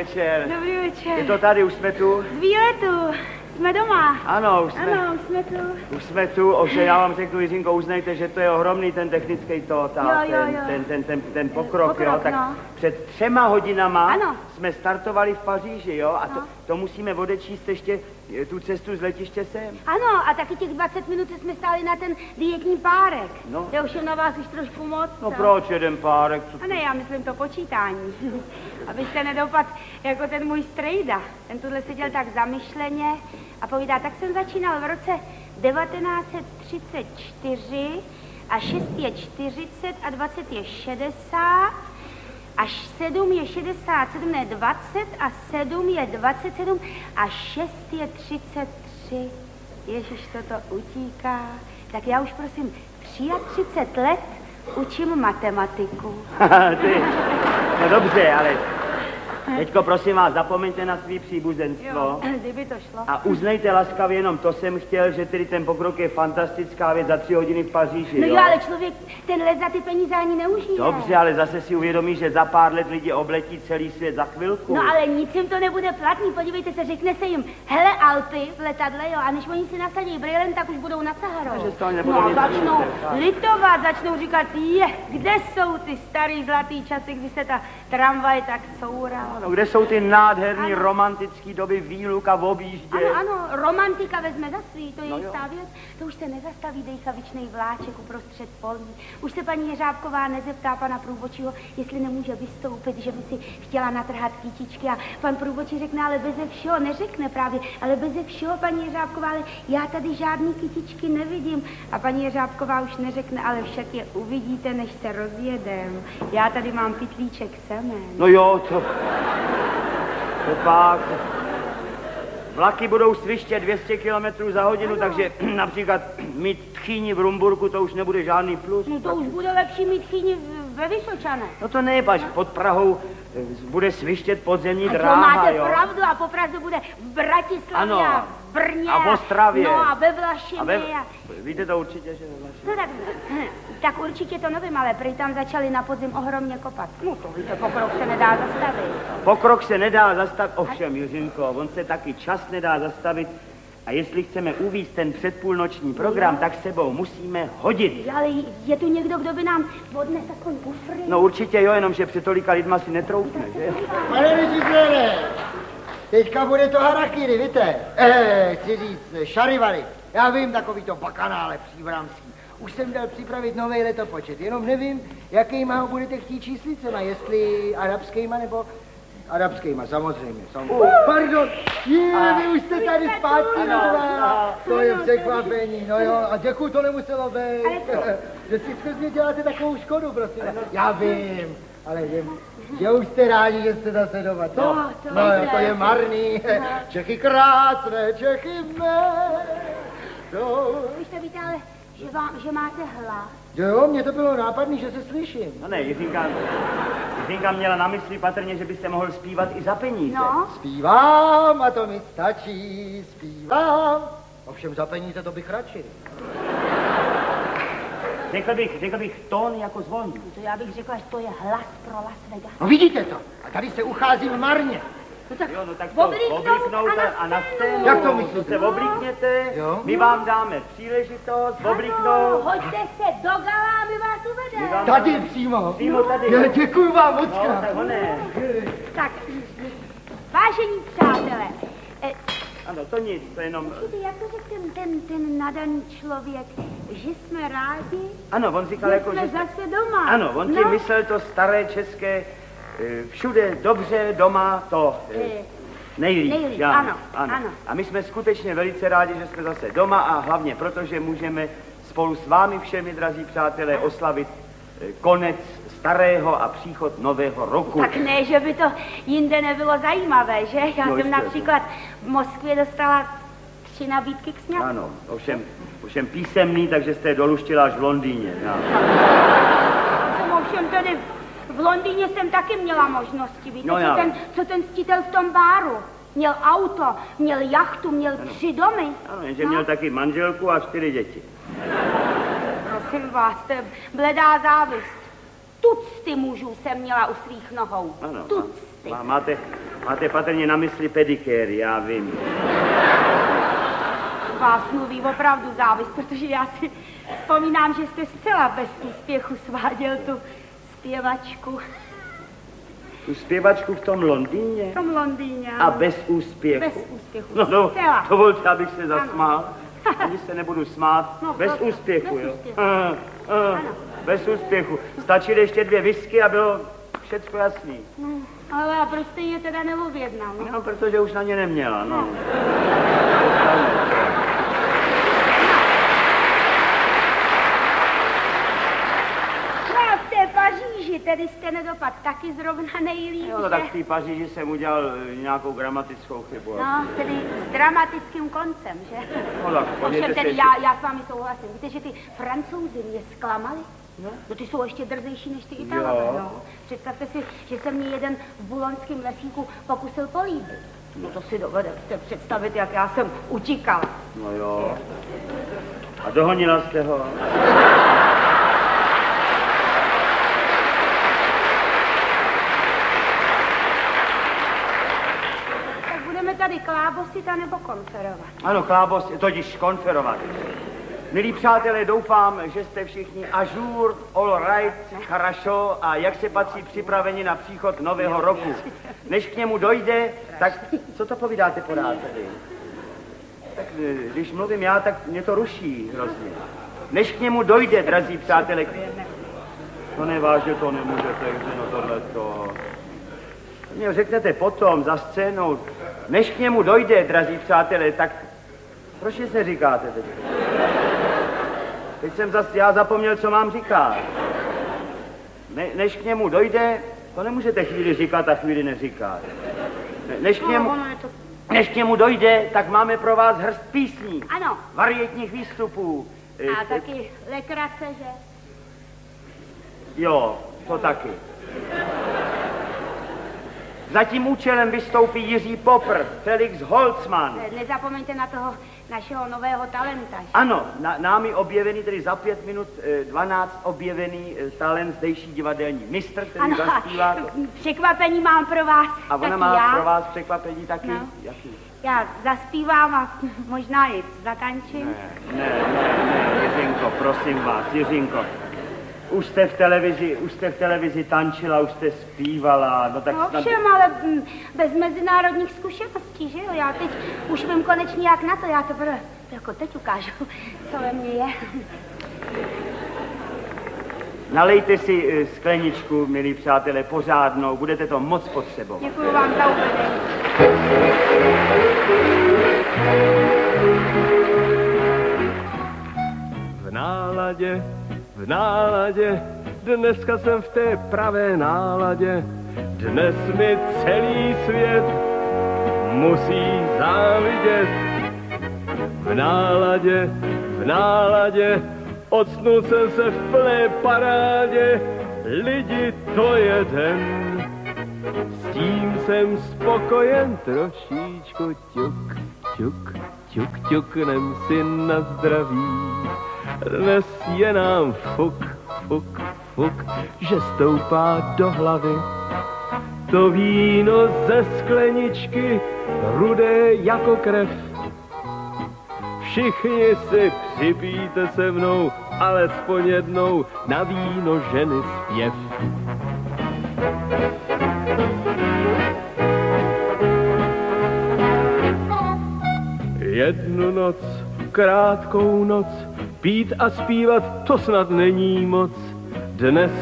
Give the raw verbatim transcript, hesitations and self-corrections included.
večer. Dobrý večer. Je to tady, už jsme tu? Z výletu. Jsme doma. Ano, už jsme. Ano, už jsme tu. Už jsme tu, ovšem já vám řeknu, Jiřinko, uznejte, že to je ohromný ten technický to, ta, Jo, jo, ten, jo. ten, ten, ten, ten pokrok, Pokrok, jo, tak no. před třema hodinama Ano. jsme startovali v Paříži, jo, a to, No. to musíme odečíst ještě eh, tu cestu z letiště sem. Ano, a taky těch dvacet minut jsme stáli na ten dietní párek. No. Já už je na vás už trošku moc. No co? proč jeden párek? Co A ne, já myslím to počítání. Abyste nedopadl jako ten můj strejda. Ten tuhle seděl tak zamyšleně a povídá, tak jsem začínal v roce devatenáct set třicet čtyři a šest je čtyřicet a dvacet je šedesát. Až sedm je šedesát sedm, ne dvacet a sedm je dvacet sedm a šest je třicet tři. Ježiš, toto utíká. Tak já už prosím třicet tři let učím matematiku. Ty, no dobře, ale teďko prosím vás, zapomeňte na svý příbuzenstvo. Jo, kdyby to šlo. A uznejte laskavě, jenom to jsem chtěl, že tedy ten pokrok je fantastická věc za tři hodiny v Paříži, No jo? jo, ale člověk ten let za ty peníze ani neužije. Dobře, ale zase si uvědomí, že za pár let lidi obletí celý svět za chvilku. No ale nic jim to nebude platný, podívejte se, řekne se jim, hele Alpy v letadle, jo, a než oni si nasadí brýlem, tak už budou nad Saharou. Takže z toho nebudou No a nic začnou mít, tak. litovat, začnou říkat, je, kde jsou ty starý zlatý časy, kdy se ta tramvaj tak courala. No, kde jsou ty nádherný Ano. romantický doby výluka v objíždě? Ano, ano, romantika vezme za svý, to je No jistá jo. věc. To už se nezastaví dejchavičnej vláček uprostřed polí. Už se paní Jeřábková nezeptá pana průvodčího, jestli nemůže vystoupit, že by si chtěla natrhat kytičky. A pan průvodčí řekne, ale beze všeho, neřekne právě, ale beze všeho, paní Jeřábková, ale já tady žádný kytičky nevidím. A paní Jeřábková už neřekne, ale však je uvidíte, než se rozjedem. Já tady mám pytlíček semen. No jo, to... To pak... Vlaky budou svištět dvě stě kilometrů za hodinu, Ano. takže například mít tchýni v Rumburku, to už nebude žádný plus. No to už bude lepší mít chyni ve Vysočanech. No to ne, pač pod Prahou eh, bude svištět podzemní A to dráha, máte jo. pravdu a po Praze bude v Bratislavě Ano. a v Brně. A v Ostravě. No a ve Vlašině. A ve... A... Víte to určitě, že ve Vlašině. No tak, tak určitě to nevím, ale prý tam začali na podzim ohromně kopat. No to víte, pokrok se nedá zastavit. Pokrok se nedá zastavit, ovšem, Jiřinko, on se taky čas nedá zastavit. A jestli chceme uvést ten předpůlnoční program, tak sebou musíme hodit. Ale je tu někdo, kdo by nám odnes aspoň kufry? No určitě jo, jenomže před tolika lidma si netroufne, že? Pane ředitele, teďka bude to harakiri, víte? Eh, chci říct, šarivary. Já vím, takový to bakanále příbramský. Už jsem dal připravit nový letopočet, jenom nevím, jakýma ho budete chtít číslicema, jestli arabskýma nebo... Arabskýma, samozřejmě, samozřejmě. Uh, pardon, je, vy už jste tady zpátky, ano, dva. ano. To je překvapení, no jo, a děkuju, to nemuselo být. Že si přes mě děláte takovou škodu, prosím. Já vím, ale vím, že už jste rádi, že jste zase doma, co? No, to No, víte. to je marný. Čechy krásné, Čechy mé. No. Už to víte, ale že, vám, že máte hlas. Jo, mně to bylo nápadný, že se slyším. No ne, Jiřinka, Jiřinka měla na mysli patrně, že byste mohl zpívat i za peníze. No, Zpívám a to mi stačí, zpívám. Ovšem za peníze to bych radši. Řekl bych, řekl bych tón jako zvon. to já bych řekla, že to je hlas pro Las Vegas. No vidíte to, a tady se ucházím marně. No tak, Jo, no tak to oblíknout oblíknout a na a na scénu. scénu. Jak to myslíte? se oblíkněte, Jo. my vám dáme příležitost Ano, oblíknout. hoďte se do gala a my vás uvedeme. My vám- Tady přímo. Přímo tady. Jo, děkuju vám moc No, krát. tak ho ne. Tak, vážení přátelé, eh, Ano, to nic, to jenom... víte, jak to řekl ten, ten, ten nadaný člověk, že jsme rádi, Ano, on říkal že jako, jsme že... zase doma. Ano, on ti no, myslel to staré české, eh, všude dobře, doma, to eh, Eh, nejlíp. nejlíp, já, ano, ano. A my jsme skutečně velice rádi, že jsme zase doma a hlavně proto, že můžeme spolu s vámi všemi, drazí přátelé, oslavit eh, konec starého a příchod nového roku. Tak ne, že by to jinde nebylo zajímavé, že? Já No, jsem jistě, například v Moskvě dostala tři nabídky k sňatku. Ano, ovšem, ovšem písemný, takže jste je doluštila až v Londýně. Já. Jsem ovšem tedy v Londýně jsem taky měla možnosti, víte, No, co, já ten, vím. co ten ctitel v tom báru. Měl auto, měl jachtu, měl tři domy. Ano, jenže měl taky manželku a čtyři děti. Prosím vás, to je bledá závist. Tucty mužů jsem měla u svých nohou. Ano, Tucty. má, máte, Máte patrně na mysli pedikéry, já vím. Vás mluví opravdu závist, protože já si vzpomínám, že jste zcela bez úspěchu sváděl tu zpěvačku. Tu zpěvačku v tom Londýně? V tom Londýně, A bez úspěchu? Bez úspěchu, no, no, zcela. Dovolte, abych se zasmál. Ani se nebudu smát. No, bez to, úspěchu, bez jo? Úspěchu. Uh, uh, bez úspěchu. Stačily ještě dvě whisky a bylo všecko jasný. No, ale a proč jste je teda neobjednal, no? No, protože už na ně neměla, no. No, v té Paříži, tedy jste nedopad taky zrovna nejlíp, No, no tak v té Paříži jsem udělal eh, nějakou gramatickou chybu. No, tedy s dramatickým koncem, že? No tak, Ovšem tedy já, já s vámi souhlasím. Víte, že ty Francouzi mě zklamali? No. No ty jsou ještě drzejší než ty Italové, Jo. no. Představte si, že se mě jeden v bulonském lesíku pokusil políbit. No to si dovedete představit, jak já jsem utíkala. No jo. A dohonila jste ho? Tak budeme tady klábosit a nebo konferovat. Ano, klábos, totiž konferovat. Milí přátelé, doufám, že jste všichni ažur, all right, хорошо a jak se patří připraveni na příchod nového roku. Než k němu dojde, tak co to povídáte pořád tady? Tak když mluvím já, tak mě to ruší hrozně. Než k němu dojde, drazí přátelé, to nevážně, to nemůžete, no tohleto. Mě řeknete potom, za scénou, než k němu dojde, drazí přátelé, tak proč nic neříkáte teď? Teď jsem zase, já zapomněl, co mám říkat. Ne, než k němu dojde, to nemůžete chvíli říkat a chvíli neříkat. Ne, než, k němu, než k němu dojde, tak máme pro vás hrst písní. Ano. Varietních výstupů. A taky lekrace, že? Jo, to taky. Za tím účelem vystoupí Jiří Popr, Felix Holzmann. Nezapomeňte na toho našeho nového talenta. Že? Ano, na, námi objevený, tedy za pět minut dvanáct objevený talent zdejší divadelní mistr, který ano, zaspívá. Překvapení mám pro vás. A ona taky má já. pro vás překvapení taky? No. Jaký? Já zaspívám a možná i zatančím. Ne, ne, ne, ne, Jiřinko, prosím vás, Jiřinko. Už jste v televizi, už jste v televizi tančila, už jste zpívala, no tak No snad... všem, ale m, bez mezinárodních zkušeností, že jo? Já teď už vím konečně jak na to, já to bude, jako teď ukážu, co ve mně je. Nalejte si skleničku, milí přátelé, pořádnou, budete to moc potřebovat. Děkuju vám za uvedení. V náladě, v náladě, dneska jsem v té pravé náladě. Dnes mi celý svět musí závidět. V náladě, v náladě, ocnul jsem se v plné parádě. Lidi, to je den, s tím jsem spokojen. Trošičku ťuk, ťuk, ťuk, ťuknem si na zdraví. Dnes je nám fuk, fuk, fuk, že stoupá do hlavy. To víno ze skleničky, rudé jako krev. Všichni si připijte se mnou, alespoň jednou na víno ženy zpěv. Jednu noc, krátkou noc, pít a zpívat, to snad není moc. Dnes